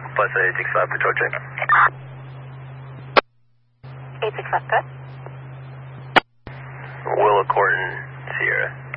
Plus 865 patrol check. 865, good. Willow Corton, Sierra.